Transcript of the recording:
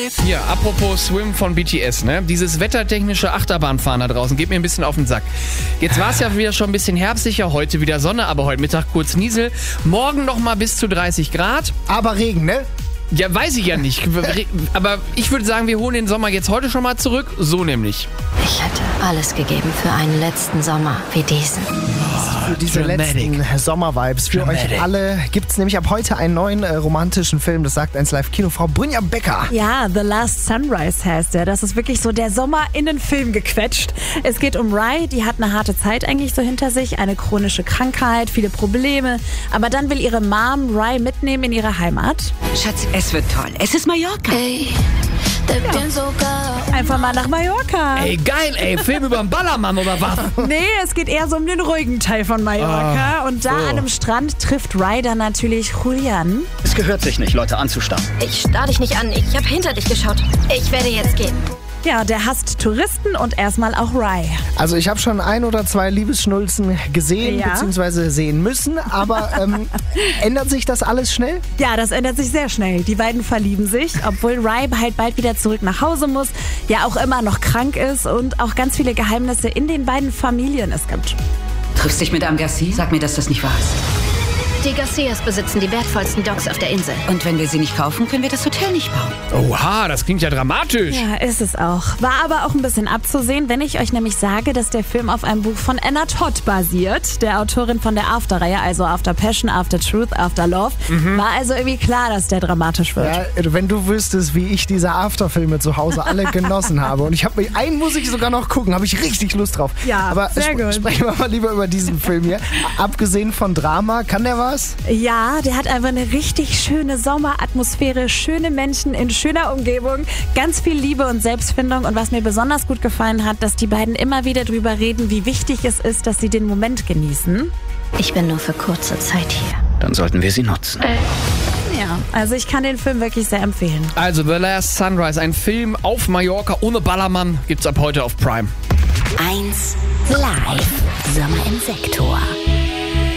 Hier, apropos Swim von BTS, ne? Dieses wettertechnische Achterbahnfahren da draußen geht mir ein bisschen auf den Sack. Jetzt war es ja wieder schon ein bisschen herbstlicher, heute wieder Sonne, aber heute Mittag kurz Niesel. Morgen nochmal bis zu 30 Grad. Aber Regen, ne? Ja, weiß ich ja nicht. Aber ich würde sagen, wir holen den Sommer jetzt heute schon mal zurück. So nämlich. Ich hätte alles gegeben für einen letzten Sommer wie diesen. Für diese letzten Sommer-Vibes. Für euch alle gibt es nämlich ab heute einen neuen romantischen Film. Das sagt 1 Live Kino. Frau Brynja Becker. Ja, The Last Sunrise heißt der. Das ist wirklich so der Sommer in den Film gequetscht. Es geht um Rye, die hat eine harte Zeit eigentlich so hinter sich. Eine chronische Krankheit, viele Probleme. Aber dann will ihre Mom Rye mitnehmen in ihre Heimat. Schatz, es wird toll. Es ist Mallorca. Einfach mal nach Mallorca. Ey, geil, ey. Film über einen Ballermann oder was? Nee, es geht eher so um den ruhigen Teil von Mallorca. Und da an einem Strand trifft Rye dann natürlich Julian. Es gehört sich nicht, Leute anzustarren. Ich starr dich nicht an, ich habe hinter dich geschaut. Ich werde jetzt gehen. Ja, der hasst Touristen und erstmal auch Rye. Also ich habe schon 1 oder 2 Liebesschnulzen gesehen, beziehungsweise sehen müssen. Aber ändert sich das alles schnell? Ja, das ändert sich sehr schnell. Die beiden verlieben sich, obwohl Rye halt bald wieder zurück nach Hause muss, ja auch immer noch krank ist und auch ganz viele Geheimnisse in den beiden Familien es gibt. Triffst dich mit einem Garcia? Sag mir, dass das nicht wahr ist. Die Garcias besitzen die wertvollsten Docks auf der Insel. Und wenn wir sie nicht kaufen, können wir das Hotel nicht bauen. Oha, das klingt ja dramatisch. Ja, ist es auch. War aber auch ein bisschen abzusehen, wenn ich euch nämlich sage, dass der Film auf einem Buch von Anna Todd basiert, der Autorin von der After-Reihe, also After Passion, After Truth, After Love. War also irgendwie klar, dass der dramatisch wird. Ja, wenn du wüsstest, wie ich diese After-Filme zu Hause alle genossen habe. Und einen muss ich sogar noch gucken, habe ich richtig Lust drauf. Ja, aber sehr gut. Sprechen wir mal lieber über diesen Film hier. Abgesehen von Drama, kann der was? Ja, der hat einfach eine richtig schöne Sommeratmosphäre, schöne Menschen in schöner Umgebung, ganz viel Liebe und Selbstfindung. Und was mir besonders gut gefallen hat, dass die beiden immer wieder drüber reden, wie wichtig es ist, dass sie den Moment genießen. Ich bin nur für kurze Zeit hier. Dann sollten wir sie nutzen. Ja, also ich kann den Film wirklich sehr empfehlen. Also The Last Sunrise, ein Film auf Mallorca ohne Ballermann, gibt's ab heute auf Prime. 1 Live Sommer im Sektor.